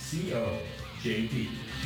JP。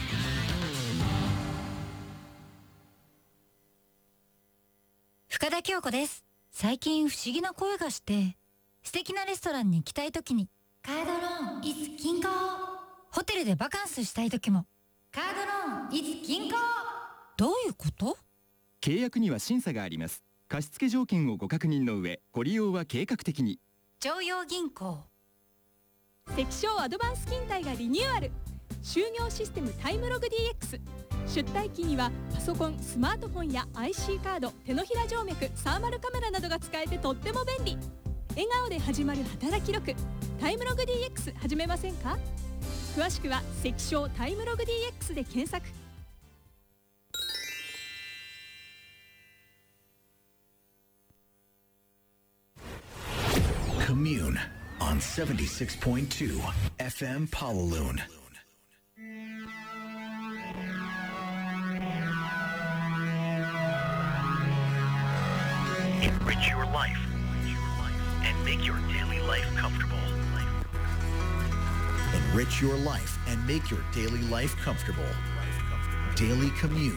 深田恭子です。最近不思議な声がして、素敵なレストランに行きたいときにカードローン is 銀行、ホテルでバカンスしたいときもカードローン is 銀行。どういうこと？ 契約には審査があります。貸付条件をご確認の上、ご利用は計画的に。 常陽銀行。 関証アドバンス勤怠がリニューアル。就業システムタイムログ DX。 出退勤にはパソコン、スマートフォンや IC カード、手のひら静脈、サーマルカメラなどが使えてとっても便利。笑顔で始まる働き力、タイムログ DX 始めませんか？詳しくは関証タイムログ DX で検索。 Commune on 76.2 FM Pawaloon. Enrich your life and make your daily life comfortable. Enrich your life and make your daily life comfortable. Daily Commune.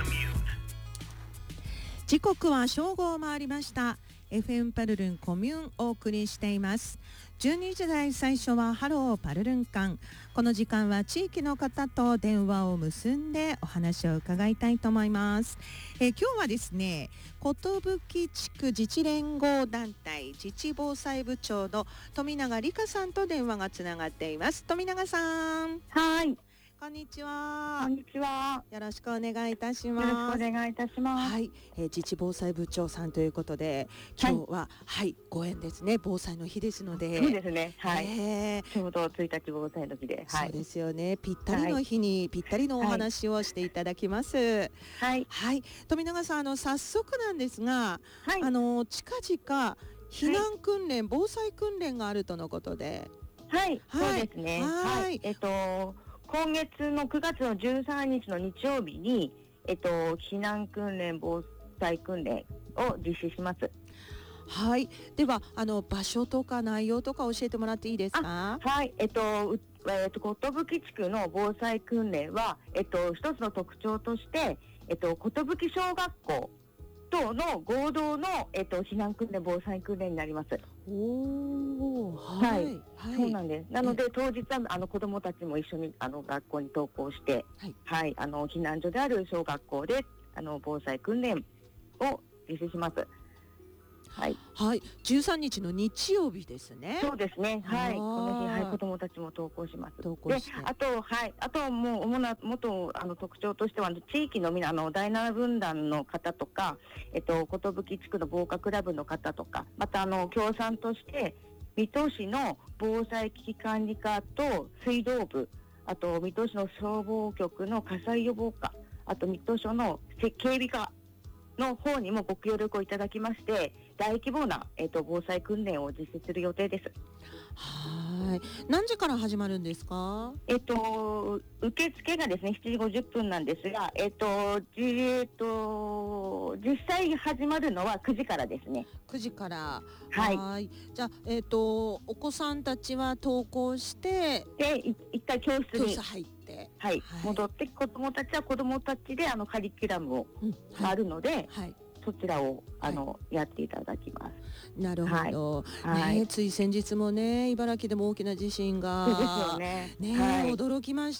時刻は正午を回りました。FM パルルンコミューンお送りしています。12時台最初はハローパルルン間。この時間は地域の方と電話を結んでお話を伺いたいと思います。今日はですね、寿地区自治連合団体自治防災部長の富永理香さんと電話がつながっています。富永さん。 はい。 こんにちは。 こんにちは。 よろしくお願いいたします。 よろしくお願いいたします。 はい、自治防災部長さんということで、今日は、はい、ご縁ですね。防災の日ですので。 そうですね。はい。ちょうど1日防災の日で。 はい。そうですよね。ぴったりの日に、ぴったりのお話をしていただきます。 はい。 はい。富永さん、早速なんですが、はい、近々避難訓練、防災訓練があるとのことで。 はい。そうですね。はい。今月の9月の13日の日曜日に、避難訓練、防災訓練を実施します。 はい。では、場所とか内容とか教えてもらっていいですか？ はい。寿地区の防災訓練は、一つの特徴として、寿小学校との合同の、避難訓練、防災訓練になります。 おー、 はい、はい、そうなんです。なので当日は子どもたちも一緒に学校に登校して、はい、はい、避難所である小学校で防災訓練を実施します。はい、はい、 13日の日曜日ですね。 そうですね。はい、この日、はい、子どもたちも登校します。 登校して、 で、あともう主な特徴としては地域の第7分団の方とか、寿地区の防火クラブの方とか、また協賛として水戸市の防災危機管理課と水道部、あと水戸市の消防局の火災予防課、あと水戸署の警備課の方にもご協力をいただきまして、大規模な、防災訓練を実施する予定です。 はい。何時から始まるんですか？ 受付がですね、7時50分なんですが、実際始まるのは9時からですね。 9時から。 はい。 じゃあ、お子さんたちは登校して、 で、一回教室に入って、 はい。戻って、子どもたちは子どもたちでカリキュラムをあるので、はい。そちらをやっていただきます。 なるほど。はい、つい先日もね、茨城でも大きな地震が。 そうですよね。 はい、驚きました。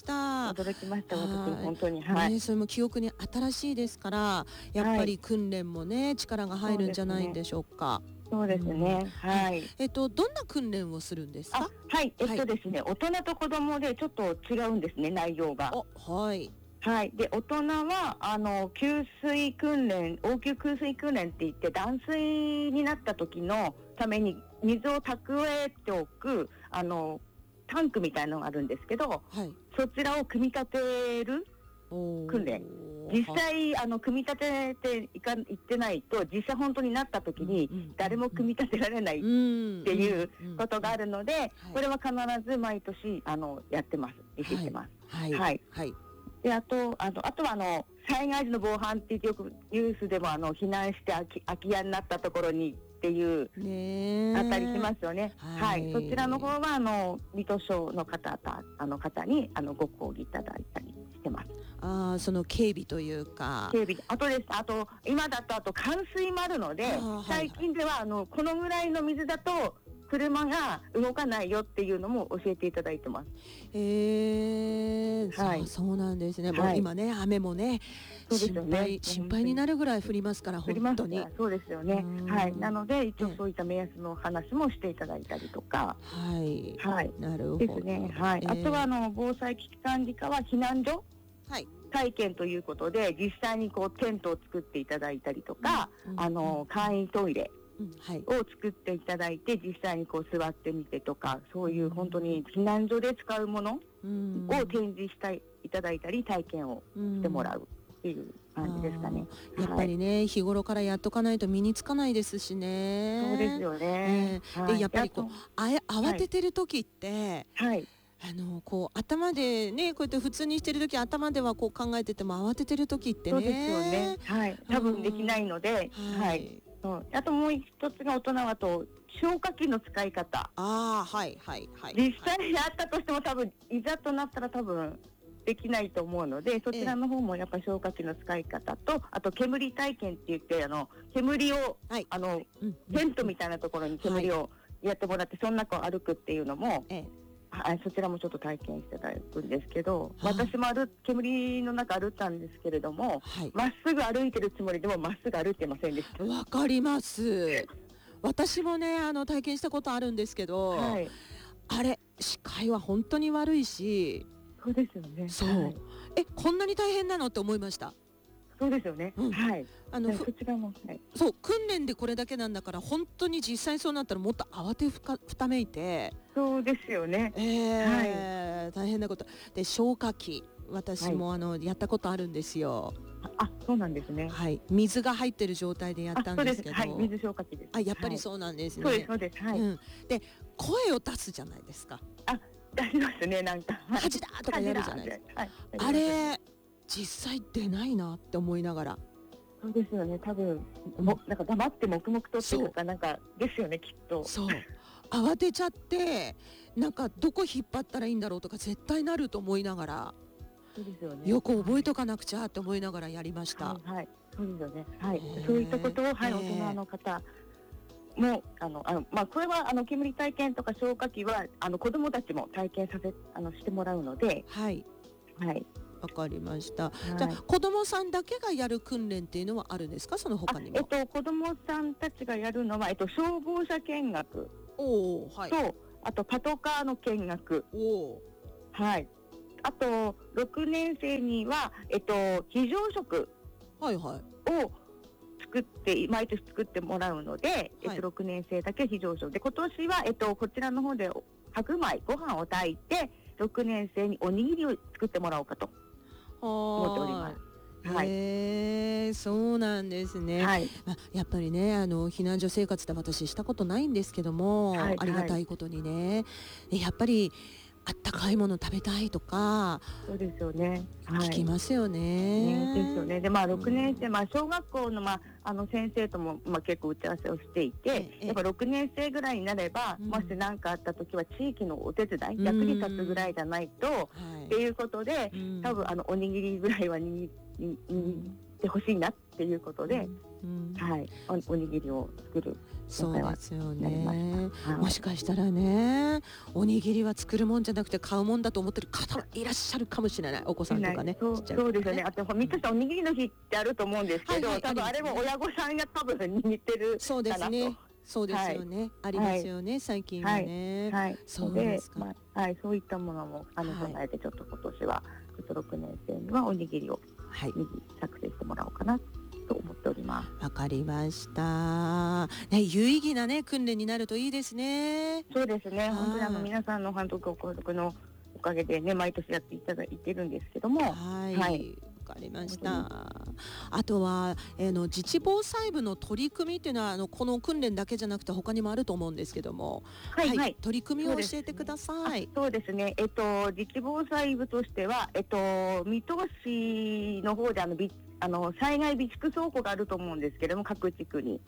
驚きました。私本当に。はい。 それも記憶に新しいですから、やっぱり訓練もね、力が入るんじゃないんでしょうか。 そうですね。はい。 どんな訓練をするんですか？ はい。ですね、大人と子供でちょっと違うんですね、内容が。 はい。 はい。で、大人は給水訓練、応急給水訓練って言って、断水になった時のために水を蓄えておくタンクみたいなのがあるんですけど、はい、そちらを組み立てる訓練。実際組み立てていってないと、実際本当になった時に誰も組み立てられないっていうことがあるので、これは必ず毎年やってます。実施してます。 はい。はい。はい。 で、あとは災害時の防犯ってよくニュースでも避難して空き家になったところにっていうねあったりしますよね。 はいはい、そちらの方は水戸省の方にご講義いただいたりしてます。 その警備というか、 警備あとです。あと今だと冠水もあるので、最近ではこのぐらいの水だと車が動かないよっていうのも教えていただいてます。はい、 そうなんですね。 はい、 もう今ね、雨もね、 そうですよね、 心配になるぐらい降りますから、本当に。 そうですよね。はい、なので一応そういった目安の話もしていただいたりとか、 はい、 はい、 なるほどですね。はい、あとは防災危機管理課は避難所、 はい、 体験ということで実際にテントを作っていただいたりとか、簡易トイレを作っていただいて、実際に座ってみてとか、そういう本当に避難所で使うものを展示していただいたり、体験をしてもらうっていう感じですかね。 やっぱりね、日頃からやっとかないと身につかないですしね。 そうですよね。 でやっぱり慌ててる時って、 はい頭でね、こうやって普通にしてる時、頭では考えてても慌ててる時ってね、 そうですよね。はい、多分できないので、はい。あともう一つが大人は消火器の使い方。 はいはいはい。 実際にあったとしても多分いざとなったら多分できないと思うので、そちらの方もやっぱ消火器の使い方と、あと煙体験って言って煙を、テントみたいなところに煙をやってもらって、その中を歩くっていうのも、そちらもちょっと体験していただくんですけど、私も煙の中歩ったんですけれども、まっすぐ歩いてるつもりでもまっすぐ歩いてませんでした。 わかります。私もね体験したことあるんですけど、あれ視界は本当に悪いし。 そうですよね。 そう、こんなに大変なのって思いました。 そうですよね。はい。そちらも、 そう、訓練でこれだけなんだから、本当に実際そうなったらもっと慌てふためいて。 そうですよね。 大変なことで、消火器、私もやったことあるんですよ。 そうなんですね。 はい、水が入ってる状態でやったんですけど。 はい、水消火器です。 やっぱりそうなんですね。 そうですそうです。はい。 で声を出すじゃないですか。 出しますね、なんか火事だとかやるじゃないですか。あれ実際出ないなって思いながら。 そうですよね。多分なんか黙って黙々とっていうか、なんかですよね、きっと。 そう慌てちゃって、なんかどこ引っ張ったらいいんだろうとか絶対なると思いながら、 そうですよね、 よく覚えとかなくちゃって思いながらやりました。 はい、そうですよね。はい、そういったことを、大人の方もこれは煙体験とか消火器は子どもたちも体験してもらうので、はいはい、 わかりました。じゃあ子どもさんだけがやる訓練っていうのはあるんですか、その他にも。 子どもさんたちがやるのは、消防車見学と、あとパトカーの見学、はい、あと6年生には非常食を毎年作ってもらうので、6年生だけ非常食で、今年はこちらの方で白米ご飯を炊いて6年生におにぎりを作ってもらおうかと思っております。 そうなんですね。やっぱりね避難所生活で私したことないんですけども、ありがたいことにね、やっぱりあったかいもの食べたいとか。そうですよね。聞きますよね。 ですよね。で6年生、小学校の先生とも結構打ち合わせをしていて、やっぱ6年生ぐらいになれば、もし何かあった時は地域のお手伝い、役に立つぐらいじゃないと、っていうことで、多分おにぎりぐらいは握ってほしいなっていうことで、おにぎりを作る。 そうですよね。もしかしたらね、おにぎりは作るもんじゃなくて買うもんだと思ってる方はいらっしゃるかもしれない。お子さんとかね。 そうですよね。あと3つおにぎりの日ってあると思うんですけど、多分あれも親御さんが多分握ってるかなと。そうですね。そうですよね。ありますよね、最近はね。そうですか。 そういったものも備えて、ちょっと今年は6年生にはおにぎりを作成してもらおうかなと思っております。 わかりました。有意義なね訓練になるといいですね。 そうですね。本当に皆さんのご協力のおかげでね、毎年やっていただいてるんですけども。はい。 わかりました。あとは自治防災部の取り組みっていうのはこの訓練だけじゃなくて他にもあると思うんですけども、取り組みを教えてください。 そうですね。自治防災部としては水戸市の方で災害備蓄倉庫があると思うんですけども、各地区に。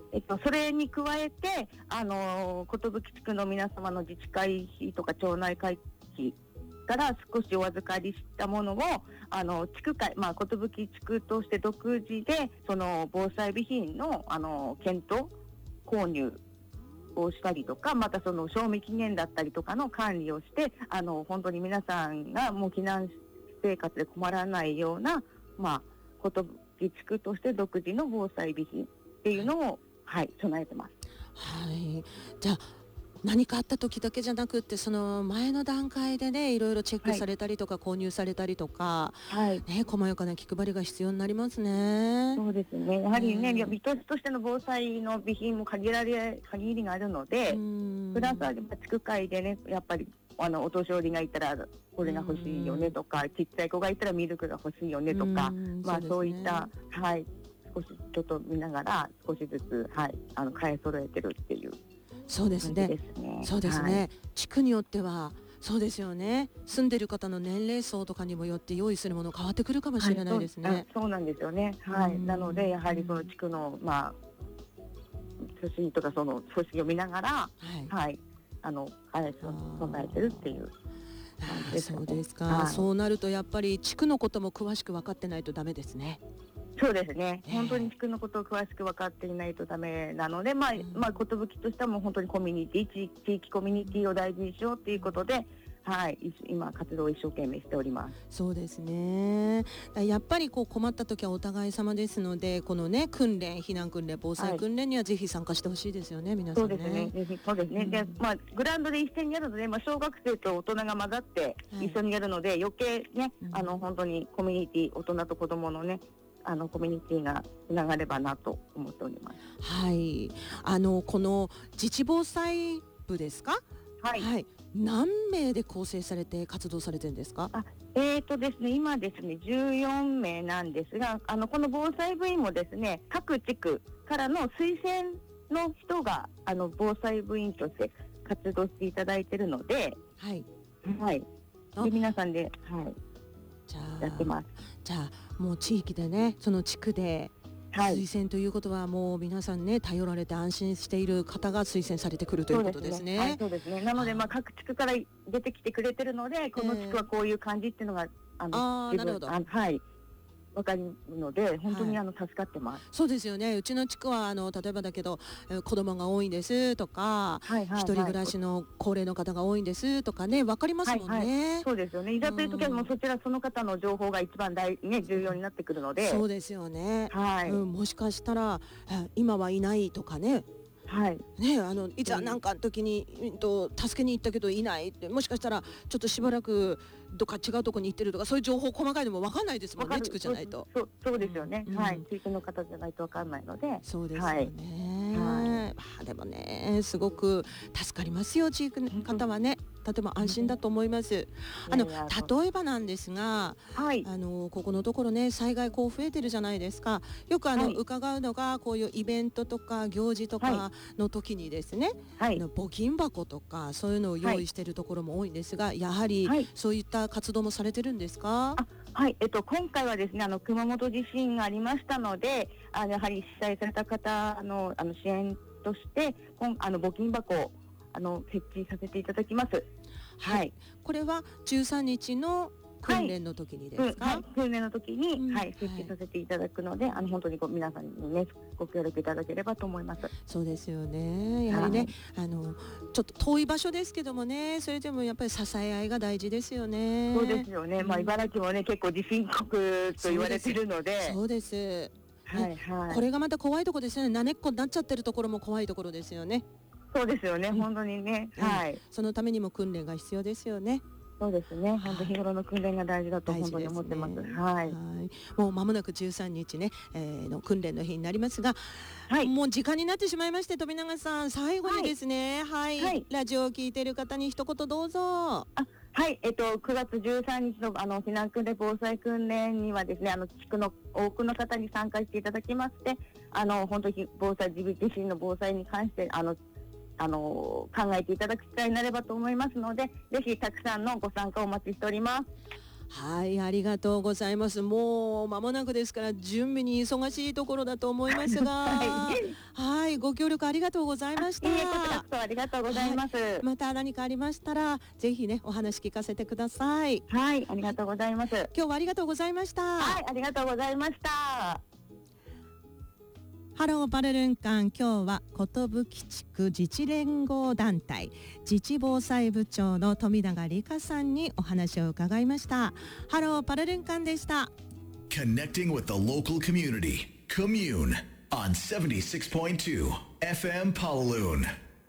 それに加えて、寿地区の皆様の自治会費とか町内会費から少しお預かりしたものを、地区会、寿地区として独自で、その防災備品の、検討、購入をしたりとか、またその賞味期限だったりとかの管理をして、本当に皆さんがもう避難生活で困らないような、寿地区として独自の防災備品っていうのを、備えてます。 はい。じゃあ何かあった時だけじゃなくって、その前の段階でね、いろいろチェックされたりとか、購入されたりとか、細やかな気配りが必要になりますね。 そうですね。やはりね、見通しとしての防災の備品も限りがあるので、プラスは地区会でね、やっぱりお年寄りがいたらこれが欲しいよねとか、ちっちゃい子がいたらミルクが欲しいよねとか、そういった、少しちょっと見ながら少しずつ、買い揃えてるっていう。 そうですね。そうですね。地区によってはそうですよね。住んでる方の年齢層とかにもよって用意するもの変わってくるかもしれないですね。 そうなんですよね。なのでやはりその地区の組織とかその組織を見ながら、備えてるっていう。 そうですか。そうなるとやっぱり地区のことも詳しく分かってないとダメですね。 そうですね。本当に地区のことを詳しく分かっていないとダメなので、寿としてはもう本当にコミュニティ、地域コミュニティを大事にしようということで、今活動を一生懸命しております。 そうですね。やっぱり困った時はお互い様ですので、このね訓練、避難訓練、防災訓練にはぜひ参加してほしいですよね、皆さんね。 そうですね。で、グラウンドで一斉にやるので、小学生と大人が混ざって一緒にやるので、余計ね、本当にコミュニティ、大人と子供のね、コミュニティがつながればなと思っております。 はい。この自治防災部ですか？何名で構成されて活動されてるんですか？ ですね、今ですね、14名なんですが、この防災部員もですね、各地区からの推薦の人が防災部員として活動していただいているので、で皆さんで、やってます。 じゃあもう地域でね、その地区で推薦ということは、もう皆さんね、頼られて安心している方が推薦されてくるということですね。 そうですね。なので各地区から出てきてくれてるので、この地区はこういう感じっていうのがなるほど。 わかるので、本当に助かってます。 そうですよね。うちの地区は例えばだけど子供が多いんですとか、一人暮らしの高齢の方が多いんですとかね、わかりますもんね。 そうですよね。いざという時はもうその方の情報が一番重要になってくるので。 そうですよね。もしかしたら今はいないとかね。いざ何かの時に助けに行ったけどいないって、もしかしたらちょっとしばらくどっか違うところに行ってるとか、そういう情報細かいのも分かんないですもんね、地区じゃないと。 そうですよね。地域の方じゃないと分かんないので。 そうですよね。でもね、すごく助かりますよ、地域の方はね。とても安心だと思います。例えばなんですが、ここのところね、災害増えてるじゃないですか。よく伺うのが、こういうイベントとか行事とかの時にですね、募金箱とかそういうのを用意しているところも多いんですが、やはりそういった活動もされてるんですか？ 今回はですね、熊本地震がありましたので、やはり被災された方の支援として募金箱を設置させていただきます。 これは13日の訓練の時にですか？ 訓練の時に、設置させていただくので、本当に皆さんにね、ご協力いただければと思います。 そうですよね。やはりね、ちょっと遠い場所ですけどもね、それでもやっぱり支え合いが大事ですよね。 そうですよね。茨城もね、結構地震国と言われているので。 そうです。これがまた怖いところですよね。なねっこになっちゃってるところも怖いところですよね。 そうですよね。本当にね。 そのためにも訓練が必要ですよね。 そうですね。本当日頃の訓練が大事だと本当に思ってます。 もう間もなく13日ね、の訓練の日になりますが、もう時間になってしまいまして、富永さん、最後にですね、ラジオを聞いている方に一言どうぞ。 9月13日の避難訓練、防災訓練にはですね、地区の多くの方に参加していただきまして、本当に防災、自身の防災に関して考えていただく機会になればと思いますので、ぜひたくさんのご参加をお待ちしております。 はい、ありがとうございます。もう間もなくですから準備に忙しいところだと思いますが、はい、ご協力ありがとうございました。 こちらこそありがとうございます。 また何かありましたらぜひねお話聞かせてください。 はい、ありがとうございます。 今日はありがとうございました。 はい、ありがとうございました。 ハローパルルン館、今日は寿地区自治連合団体自治防災部長の富永理香さんにお話を伺いました。ハローパルルン館でした。 Connecting with the local community. Commune on 76.2 FM Pawaloon.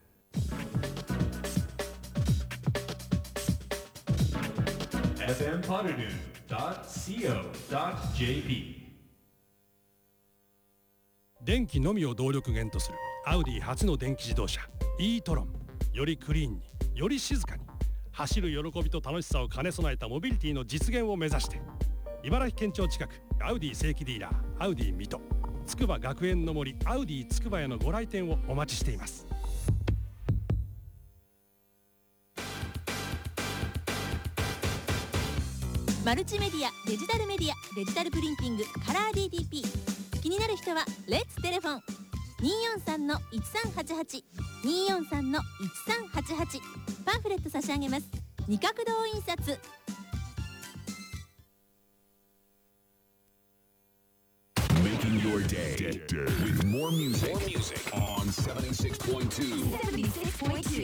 fmpawaloon.co.jp 電気のみを動力源とするアウディ初の電気自動車 e-tron、 よりクリーンにより静かに走る喜びと楽しさを兼ね備えたモビリティの実現を目指して、茨城県庁近くアウディ正規ディーラーアウディ水戸、つくば学園の森アウディつくばへのご来店をお待ちしています。 マルチメディア、デジタルメディア、デジタルプリンティング、カラー DTP、 気になる人はレッツテレフォン 243-1388 243-1388、 パンフレット差し上げます。二角堂印刷。 Making your day with more music on 76.2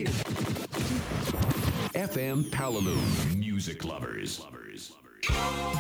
FM Pawaloon. Music lovers.